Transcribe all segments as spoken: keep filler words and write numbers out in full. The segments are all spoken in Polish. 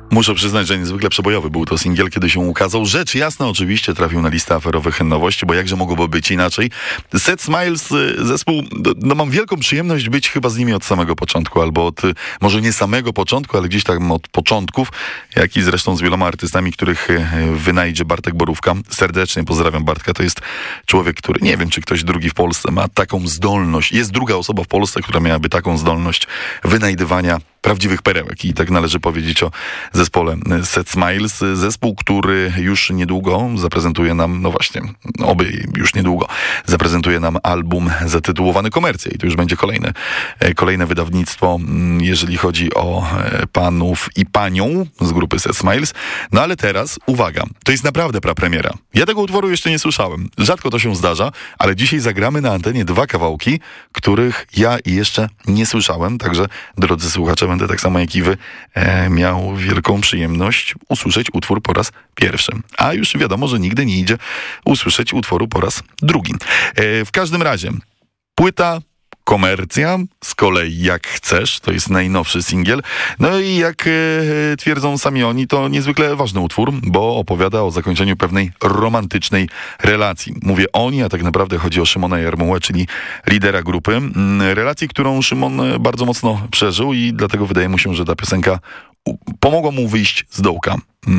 Muszę przyznać, że niezwykle przebojowy był to singiel, kiedy się ukazał. Rzecz jasna oczywiście trafił na listę aferowych nowości, bo jakże mogłoby być inaczej. Set Smiles, zespół, no mam wielką przyjemność być chyba z nimi od samego początku, albo od, może nie samego początku, ale gdzieś tam od początków, jak i zresztą z wieloma artystami, których wynajdzie Bartek Borówka. Serdecznie pozdrawiam Bartka, to jest człowiek, który, nie wiem, czy ktoś drugi w Polsce ma taką zdolność. Jest druga osoba w Polsce, która miałaby taką zdolność wynajdywania prawdziwych perełek i tak należy powiedzieć o zespole Set Smiles. Zespół, który już niedługo zaprezentuje nam, no właśnie, oby już niedługo, zaprezentuje nam album zatytułowany Komercja i to już będzie kolejne, kolejne wydawnictwo, jeżeli chodzi o panów i panią z grupy Set Smiles. No ale teraz, uwaga, to jest naprawdę prapremiera. Ja tego utworu jeszcze nie słyszałem. Rzadko to się zdarza, ale dzisiaj zagramy na antenie dwa kawałki, których ja jeszcze nie słyszałem, także drodzy słuchacze, będę tak samo jak i wy e, miał wielką przyjemność usłyszeć utwór po raz pierwszy. A już wiadomo, że nigdy nie idzie usłyszeć utworu po raz drugi. E, w każdym razie, płyta Komercja, z kolei Jak chcesz, to jest najnowszy singiel. No i jak e, twierdzą sami oni, to niezwykle ważny utwór, bo opowiada o zakończeniu pewnej romantycznej relacji. Mówię oni, a tak naprawdę chodzi o Szymona Jarmułę, czyli lidera grupy. Relacji, którą Szymon bardzo mocno przeżył i dlatego wydaje mu się, że ta piosenka pomogła mu wyjść z dołka,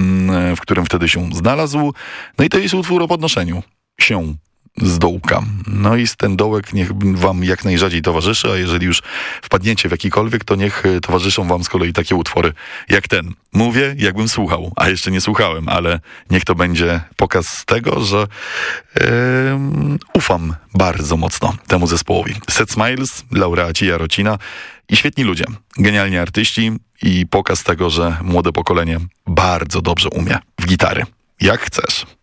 w którym wtedy się znalazł. No i to jest utwór o podnoszeniu się z dołka. No i ten dołek niech wam jak najrzadziej towarzyszy, a jeżeli już wpadniecie w jakikolwiek, to niech towarzyszą wam z kolei takie utwory jak ten. Mówię, jakbym słuchał, a jeszcze nie słuchałem, ale niech to będzie pokaz tego, że yy, ufam bardzo mocno temu zespołowi. Set Smiles, laureaci Jarocina i świetni ludzie, genialni artyści i pokaz tego, że młode pokolenie bardzo dobrze umie w gitary. Jak chcesz.